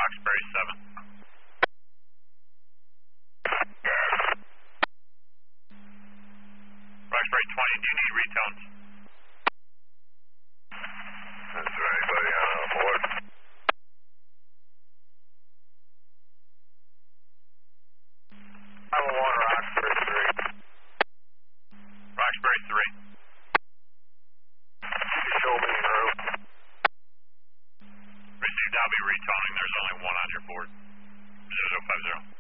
Roxbury 7. Roxbury 20, do you need retones? Is there anybody on board? I'm a 1, Roxbury 3. Roxbury 3. You show me en route. Received, I'll be retoning. There's only one on your board. 0050.